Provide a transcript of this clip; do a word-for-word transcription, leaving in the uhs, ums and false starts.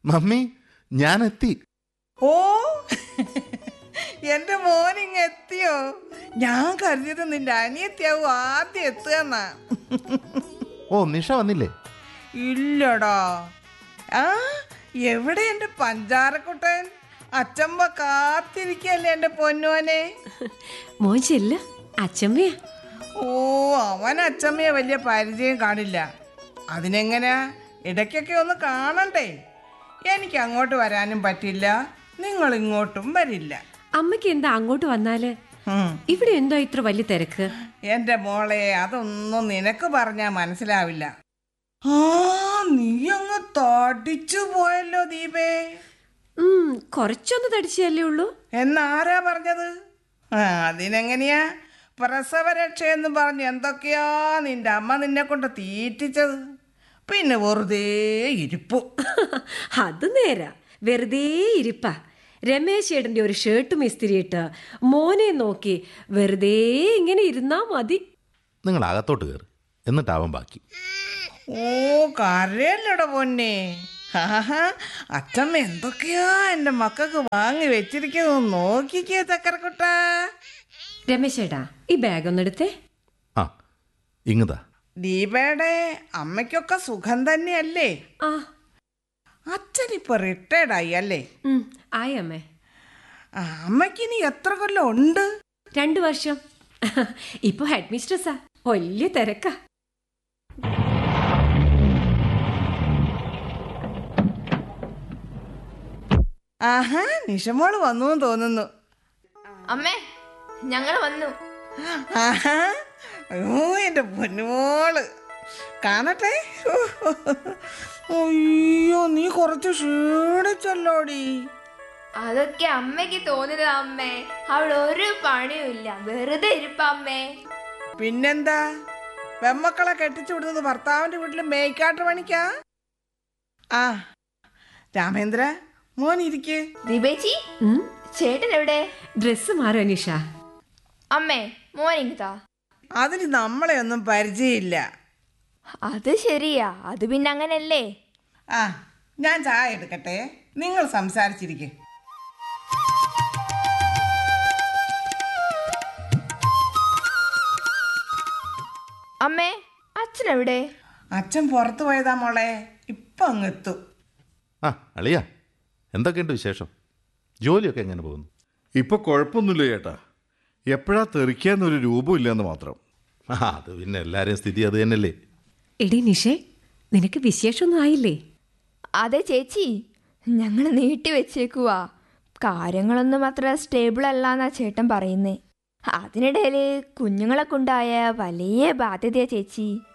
Mummy, ഞാൻ എത്തി. ഓ, എന്റെ മോനിങ് എത്തിയോ? ഞാൻ കരുതിയത് നിന്റെ അനിയത്തിയാവും ആദ്യം എത്തുകയെന്നാ. ഓ, നിഷ വന്നില്ലേ? ഇല്ലടാ. ആ, എവിടെ എന്റെ പഞ്ചാരക്കുട്ടൻ? അച്ചമ്മ കാത്തിരിക്കല്ലേ എന്റെ പൊന്നുവനെ. മോശല്ല അച്ചമ്മയാ. ഓ, അവൻ അച്ചമ്മയെ വലിയ പരിചയം കാണില്ല. അതിനെങ്ങനെയാ? ഇടയ്ക്കൊക്കെ ഒന്ന് കാണണ്ടേ? എനിക്ക് അങ്ങോട്ട് വരാനും പറ്റില്ല, നിങ്ങൾ ഇങ്ങോട്ടും വരില്ല. അമ്മയ്ക്ക് എന്താ അങ്ങോട്ട് വന്നാല്? ഇവിടെ എന്തോ ഇത്ര വലിയ തിരക്ക്? എന്റെ മോളെ, അതൊന്നും നിനക്ക് പറഞ്ഞാ മനസ്സിലാവില്ല. ആ, നീ അങ്ങ് തടിച്ചു പോയല്ലോ ദീപേ. ഉം കുറച്ചൊന്ന് തടിച്ചല്ലേ ഉള്ളൂ. എന്നാരാ പറഞ്ഞത്? ആ, അതിനെങ്ങനെയാ? പ്രസവരക്ഷയെന്ന് പറഞ്ഞ് എന്തൊക്കെയാ നിന്റെ അമ്മ നിന്നെ കൊണ്ട് തീറ്റിച്ചത്. പിന്നെ വെറുതെ ഇരിപ്പു. അത് നേരാ, വെറുതെ ഇരിപ്പാ. രമേശ് ഏട്ടൻ്റെ ഒരു ഷർട്ടും ഇസ്തിരിയിട്ട് മോനെ നോക്കി വെറുതെ ഇങ്ങനെ ഇരുന്നാ മതി. നിങ്ങൾ അകത്തോട്ട് കയറി, എന്നിട്ടാവാൻ ബാക്കി. ഓ, കരയല്ലട പൊന്നെ. ആഹാ, അച്ഛമ്മ എന്തൊക്കെയാ എൻ്റെ മക്കൾക്ക് വാങ്ങി വെച്ചിരിക്കുന്നത് നോക്കിക്കേ ചക്കരക്കുട്ട. രമേശ് ഏട്ടാ, ഈ ബാഗ് ഒന്നെടുത്തേ. ആ, ഇങ്ങതാ. ദീപയുടെ അമ്മയ്ക്കൊക്കെ സുഖം തന്നെയല്ലേ? ആ, അച്ഛനിപ്പോ റിട്ടയർഡായി അല്ലേ? ആയി അമ്മേ. അമ്മയ്ക്ക് ഇനി എത്ര കൊല്ലം ഉണ്ട്? രണ്ടു വർഷം. ഇപ്പൊ ഹെഡ് മിസ്ട്രസ്സാ, വലിയ തിരക്കാ. ആഹാ, നിഷമോള് വന്നു തോന്നുന്നു. അമ്മേ, ഞങ്ങൾ വന്നു. ആഹാ, അയ്യോ എന്റെ പൊന്നുമോള്, കാണട്ടെ. അയ്യോ, നീ കുറച്ച് ക്ഷീണിച്ചല്ലോടി. അതൊക്കെ അമ്മയ്ക്ക് തോന്നിയതാ അമ്മേ. അവിടെ ഒരു പണിയുമില്ല, വെറുതെ ഇരിപ്പ അമ്മേ. പിന്നെന്താ, പെമ്മക്കളെ കെട്ടിച്ചു വിടുന്നത് ഭർത്താവിന്റെ വീട്ടിൽ മേയ്ക്കാട്ട് പണിക്കാ? ആ, രാമേന്ദ്ര മോൻ ഇരിക്കേ. ദീപേച്ചി, ചേട്ടൻ എവിടെ? ഡ്രസ് മാറോ നിഷ? അമ്മേ, മോനിങ്ങതാ. അതിന് നമ്മളെ ഒന്നും പരിചയമില്ല. അത് ശരിയാ, അത് പിന്നെ അങ്ങനല്ലേ. ആ, ഞാൻ ചായ എടുക്കട്ടെ, നിങ്ങൾ സംസാരിച്ചിരിക്കെ. അമ്മേ, അച്ഛൻ എവിടെ? അച്ഛൻ പുറത്തു പോയതാ മോളെ, ഇപ്പൊ അങ്ങെത്തും. ആ, അളിയ, എന്തൊക്കെയുണ്ട് വിശേഷം? ജോലിയൊക്കെ എങ്ങനെ പോകുന്നു? ഇപ്പൊ കുഴപ്പമൊന്നുമില്ല ചേട്ടാ. എപ്പോഴാ തെറിക്കാന്നൊരു രൂപമില്ലെന്ന് മാത്രം. ആ, അത് പിന്നെ എല്ലാവരെയും സ്ഥിതി അത് തന്നെയല്ലേ. എടി നിഷേ, നിനക്ക് വിശേഷമൊന്നും ആയില്ലേ? അതെ ചേച്ചി, ഞങ്ങൾ നീട്ടി വെച്ചേക്കുവാ. കാര്യങ്ങളൊന്നും അത്ര സ്റ്റേബിൾ അല്ലാന്നാ ചേട്ടൻ പറയുന്നേ. അതിനിടയിൽ കുഞ്ഞുങ്ങളെ കൊണ്ടായ വലിയ ബാധ്യതയാ ചേച്ചി.